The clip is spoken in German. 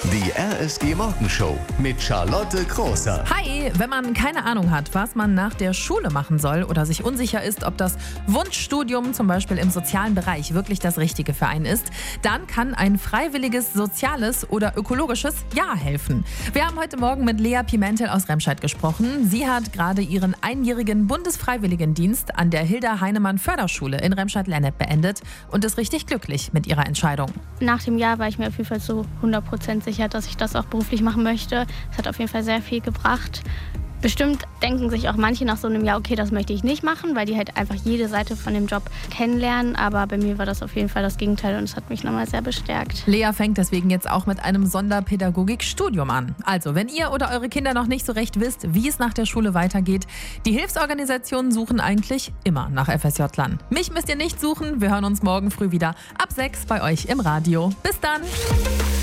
Die RSG Morgenshow mit Charlotte Großer. Hi, wenn man keine Ahnung hat, was man nach der Schule machen soll oder sich unsicher ist, ob das Wunschstudium zum Beispiel im sozialen Bereich wirklich das Richtige für einen ist, dann kann ein freiwilliges soziales oder ökologisches Jahr helfen. Wir haben heute Morgen mit Lea Pimentel aus Remscheid gesprochen. Sie hat gerade ihren einjährigen Bundesfreiwilligendienst an der Hilda Heinemann Förderschule in Remscheid-Lennep beendet und ist richtig glücklich mit ihrer Entscheidung. Nach dem Jahr war ich mir auf jeden Fall zu 100% sicher, dass ich das auch beruflich machen möchte. Es hat auf jeden Fall sehr viel gebracht. Bestimmt denken sich auch manche nach so einem Jahr, okay, das möchte ich nicht machen, weil die halt einfach jede Seite von dem Job kennenlernen. Aber bei mir war das auf jeden Fall das Gegenteil und es hat mich nochmal sehr bestärkt. Lea fängt deswegen jetzt auch mit einem Sonderpädagogikstudium an. Also, wenn ihr oder eure Kinder noch nicht so recht wisst, wie es nach der Schule weitergeht, die Hilfsorganisationen suchen eigentlich immer nach FSJ-Lern. Mich müsst ihr nicht suchen, wir hören uns morgen früh wieder ab 6 bei euch im Radio. Bis dann!